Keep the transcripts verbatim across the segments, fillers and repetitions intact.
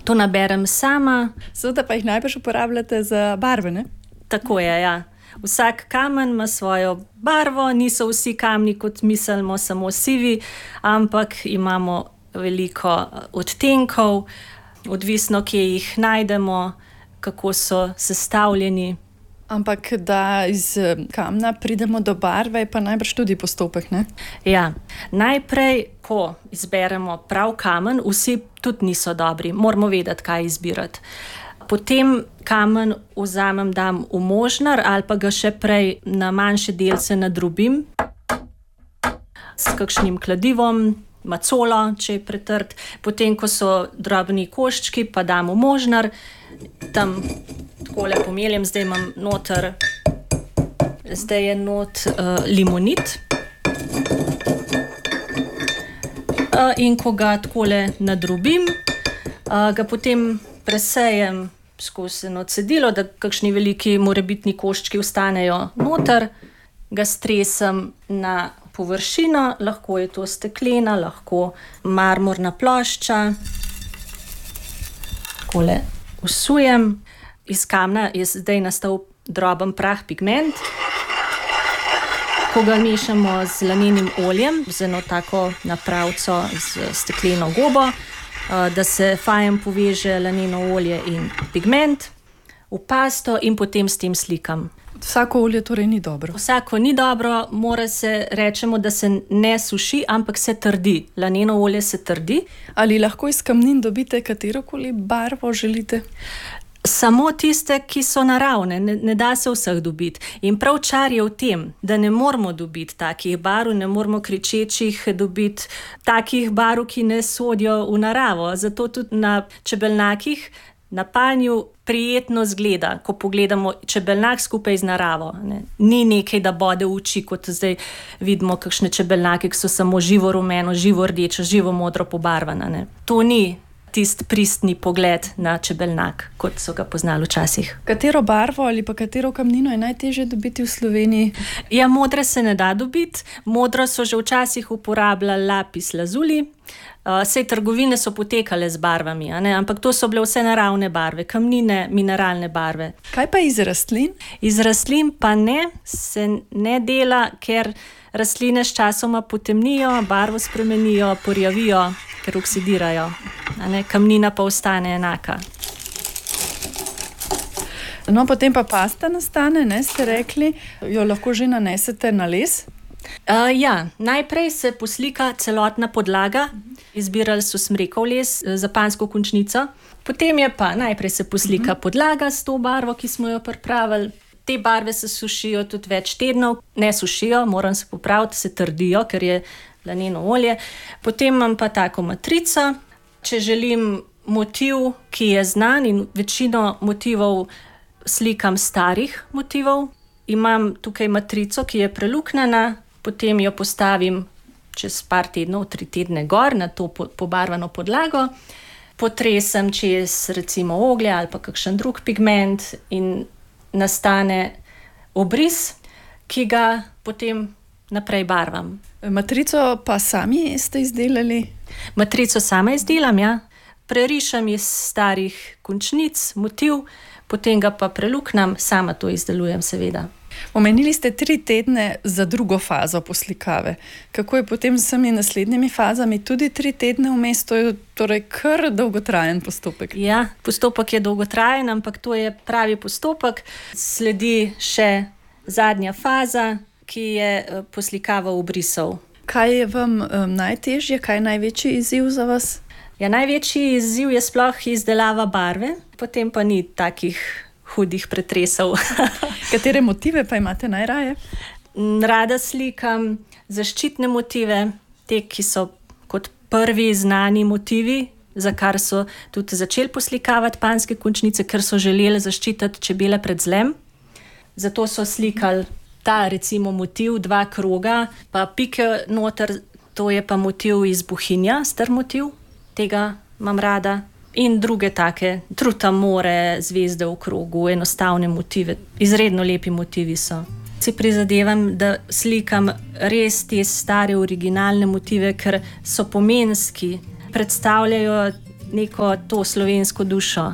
To naberem sama. Seveda pa jih najbrž uporabljate za barve, ne? Tako je, ja. Vsak kamen ima svojo barvo, niso vsi kamni, kot mislimo, samo sivi, ampak imamo veliko odtenkov, odvisno, kje jih najdemo, kako so sestavljeni. Ampak da iz kamna pridemo do barve, je pa najbrž tudi postopek, ne? Ja, najprej, ko izberemo prav kamen, vsi tudi niso dobri, moramo vedeti, kaj izbirati. Potem kamen vzamem, dam v možnar ali pa ga še prej na manjše delce nadrobim s kakšnim kladivom, macolo, če je pretrd. Potem, ko so drobni koščki, pa dam v možnar, tam takole pomeljem, zdaj imam noter, zdaj je not uh, limonit. Uh, in ko ga takole nadrobim, uh, ga potem presejem skozi eno cedilo, da kakšni veliki morebitni koščki ostanejo noter, ga stresem na površino, lahko je to steklena, lahko marmorna plošča. Takole vsujem. Iz kamna je zdaj nastal droben prah pigment. Ko ga mešamo z lanenim oljem, z eno tako napravco z stekleno gobo, da se fajn poveže laneno olje in pigment v pasto in potem s tem slikam. Vsako olje torej ni dobro? Vsako ni dobro, mora se, rečemo, da se ne suši, ampak se trdi. Laneno olje se trdi. Ali lahko iz kamnin dobite katerokoli barvo želite? Samo tiste, ki so naravne, ne, ne da se vseh dobiti. In prav čar je v tem, da ne moramo dobiti takih barv, ne moramo kričečih dobiti takih barv, ki ne sodijo v naravo. Zato tudi na čebelnjakih, na panju prijetno zgleda, ko pogledamo čebelnjak skupaj z naravo. Ne. Ni nekaj, da bode v oči, kot zdaj vidimo kakšne čebelnjake, ki so samo živo rumeno, živo rdečo, živo modro pobarvana. Ne. To ni tisti pristni pogled na čebelnjak, kot so ga poznali včasih. Katero barvo ali pa katero kamnino je najtežje dobiti v Sloveniji? Ja, modre se ne da dobiti. Modro so že včasih uporabljali lapis lazuli. Uh, sej trgovine so potekale z barvami, a ne? Ampak to so bile vse naravne barve, kamnine, mineralne barve. Kaj pa iz rastlin? Iz rastlin pa ne, se ne dela, ker rastline s časoma potemnijo, barvo spremenijo, porjavijo, ker oksidirajo. A ne? Kamnina pa ostane enaka. No, potem pa pasta nastane, ne, ste rekli, jo lahko že nanesete na les? Uh, ja, najprej se poslika celotna podlaga. Izbirali so smrekov les za panjsko končnico. Potem je pa najprej se poslika podlaga s to barvo, ki smo jo pripravili. Te barve se sušijo tudi več tednov. Ne sušijo, moram se popraviti, se trdijo, ker je laneno olje. Potem imam pa tako matrico. Če želim motiv, ki je znan, in večino motivov slikam starih motivov, imam tukaj matrico, ki je preluknjena, potem jo postavim čez par tednov, tri tedne gor na to pobarvano podlago, potresem čez recimo oglje ali pa kakšen drug pigment in nastane obris, ki ga potem naprej barvam. Matrico pa sami ste izdelali? Matrico sama izdelam, ja. Prerišem iz starih končnic motiv, potem ga pa preluknjam, sama to izdelujem seveda. Omenili ste tri tedne za drugo fazo poslikave. Kako je potem s vsemi naslednjimi fazami? Tudi tri tedne vmes, to je torej kar dolgotrajen postopek. Ja, postopek je dolgotrajen, ampak to je pravi postopek. Sledi še zadnja faza, ki je poslikava obrisov. Kaj je vam um, najtežje, kaj je največji izziv za vas? Ja, največji izziv je sploh izdelava barve, potem pa ni takih hudih pretresov. Katere motive pa imate najraje? Rada slikam zaščitne motive, te, ki so kot prvi znani motivi, za kar so tudi začeli poslikavati panjske končnice, ker so želeli zaščititi čebele pred zlem. Zato so slikali ta recimo motiv, dva kroga, pa pike noter, to je pa motiv iz Bohinja, star motiv, tega imam rada. In druge take, truta more, zvezde v krogu, enostavne motive. Izredno lepi motivi so. Si prizadevam, da slikam res te stare originalne motive, ker so pomenski. Predstavljajo neko to slovensko dušo.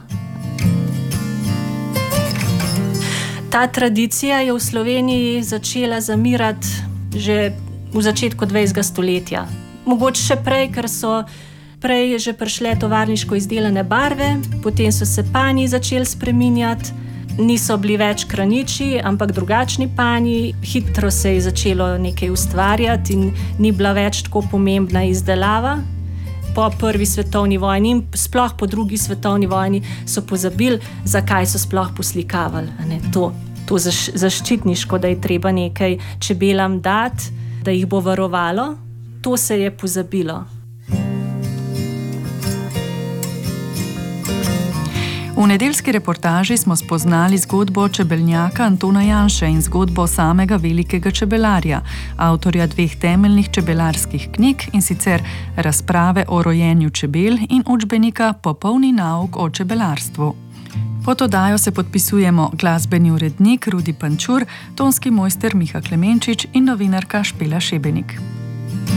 Ta tradicija je v Sloveniji začela zamirati že v začetku dvajsetega stoletja. Mogoče še prej, ker so prej že prišle tovarniško izdelane barve, potem so se panji začeli spreminjati, niso bili več kraniči, ampak drugačni panji. Hitro se je začelo nekaj ustvarjati in ni bila več tako pomembna izdelava. Po prvi svetovni vojni in sploh po drugi svetovni vojni so pozabili, zakaj so sploh poslikavali. Ne, to, to zaš, zaščitniško, da je treba nekaj čebelam dati, da jih bo varovalo, to se je pozabilo. V nedeljski reportaži smo spoznali zgodbo čebelnjaka Antona Janše in zgodbo samega velikega čebelarja, avtorja dveh temeljnih čebelarskih knjig, in sicer Razprave o rojenju čebel in učbenika Popolni nauk o čebelarstvu. Pod oddajo se podpisujemo glasbeni urednik Rudi Pančur, tonski mojster Miha Klemenčič in novinarka Špela Šebenik.